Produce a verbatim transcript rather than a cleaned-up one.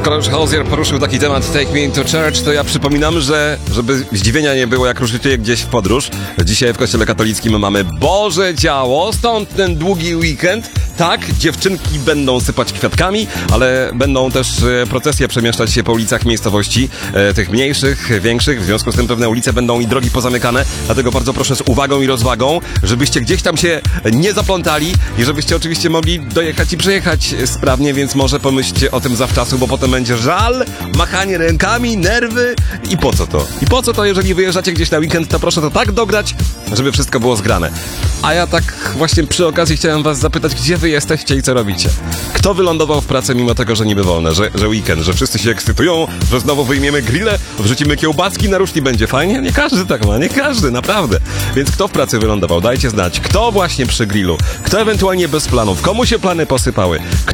Skoro już Hozier poruszył taki temat Take Me Into Church, to ja przypominam, że żeby zdziwienia nie było, jak ruszycie gdzieś w podróż, dzisiaj w kościele katolickim mamy Boże Ciało, stąd ten długi weekend. Tak, dziewczynki będą sypać kwiatkami, ale będą też procesje przemieszczać się po ulicach miejscowości, e, tych mniejszych, większych, w związku z tym pewne ulice będą i drogi pozamykane, dlatego bardzo proszę z uwagą i rozwagą, żebyście gdzieś tam się nie zaplątali i żebyście oczywiście mogli dojechać i przejechać sprawnie, więc może pomyślcie o tym zawczasu, bo potem będzie żal, machanie rękami, nerwy i po co to? I po co to, jeżeli wyjeżdżacie gdzieś na weekend, to proszę to tak dograć, żeby wszystko było zgrane. A ja tak właśnie przy okazji chciałem was zapytać, gdzie wy jesteście i co robicie? Kto wylądował w pracy mimo tego, że niby wolne, że, że weekend, że wszyscy się ekscytują, że znowu wyjmiemy grille, wrzucimy kiełbaski na ruszki, będzie fajnie? Nie każdy tak ma, nie każdy, naprawdę. Więc kto w pracy wylądował? Dajcie znać. Kto właśnie przy grillu? Kto ewentualnie bez planów? Komu się plany posypały? Kto